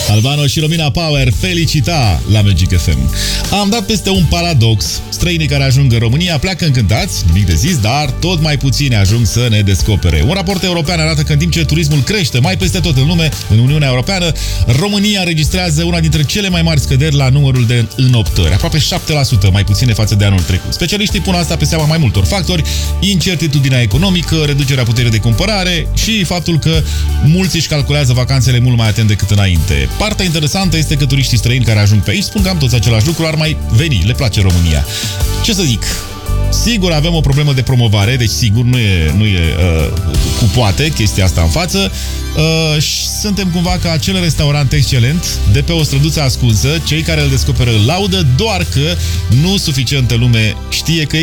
Albano și Romina Power, Felicita la Magic FM. Am dat peste un paradox. Străinii care ajung în România pleacă încântați, nimic de zis, dar tot mai puțini ajung să ne descopere. Un raport european arată că în timp ce turismul crește mai peste tot în lume, în Uniunea Europeană, România înregistrează una dintre cele mai mari scăderi la numărul de înoptări, aproape 7% mai puține față de anul trecut. Specialiștii pun asta pe seama mai multor factori: incertitudinea economică, reducerea puterii de cumpărare și faptul că mulți își calculează vacanțele mult mai atent decât înainte. Partea interesantă este că turiștii străini care ajung pe aici spun cam toți același lucru, ar mai veni, le place România. Ce să zic? Sigur avem o problemă de promovare, deci sigur nu e cu poate chestia asta în față. Suntem cumva ca acel restaurant excelent de pe o străduță ascunsă, cei care îl descoperă îl laudă, doar că nu suficientă lume știe că